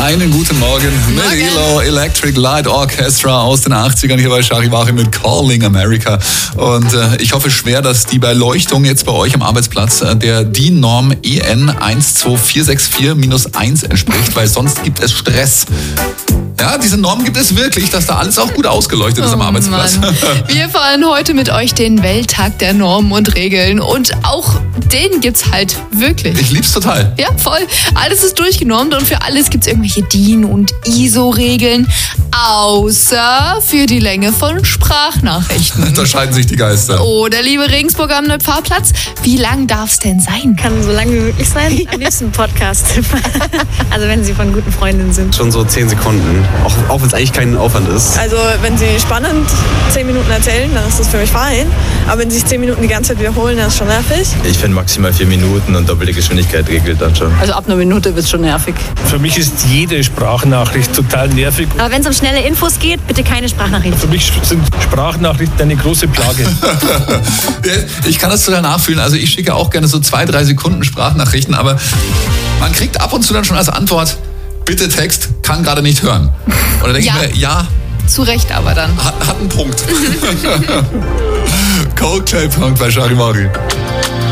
Einen guten Morgen mit ELO Electric Light Orchestra aus den 80ern hier bei Charivari mit Calling America. Und ich hoffe schwer, dass die Beleuchtung jetzt bei euch am Arbeitsplatz der DIN-Norm EN 12464-1 entspricht, weil sonst gibt es Stress. Ja, diese Norm gibt es wirklich, dass da alles auch gut ausgeleuchtet ist am Arbeitsplatz. Mann. Wir feiern heute mit euch den Welttag der Normen und Regeln und auch den gibt's halt wirklich. Ich lieb's total. Ja, voll. Alles ist durchgenormt und für alles gibt's irgendwelche DIN- und ISO-Regeln, außer für die Länge von Sprachnachrichten. Da scheiden sich die Geister. Oder, liebe Regensburger am Neupfarrplatz, wie lang darf's denn sein? Kann so lang wie möglich sein. Am liebsten Podcast. Also wenn Sie von guten Freundinnen sind. Schon so 10 Sekunden, auch wenn es eigentlich kein Aufwand ist. Also wenn Sie spannend 10 Minuten erzählen, dann ist das für mich fein. Aber wenn Sie sich 10 Minuten die ganze Zeit wiederholen, dann ist schon nervig. Ich finde maximal 4 Minuten und doppelte Geschwindigkeit regelt dann schon. Also ab einer Minute wird es schon nervig. Für mich ist jede Sprachnachricht total nervig. Aber wenn es um schnelle Infos geht, bitte keine Sprachnachrichten. Für mich sind Sprachnachrichten eine große Plage. Ich kann das total nachfühlen. Also ich schicke auch gerne so 2-3 Sekunden Sprachnachrichten, aber man kriegt ab und zu dann schon als Antwort, bitte Text, kann gerade nicht hören. Oder denke ich mir, ja. Zu Recht aber dann. Hat einen Punkt. Coldplay Punk bei Charivari.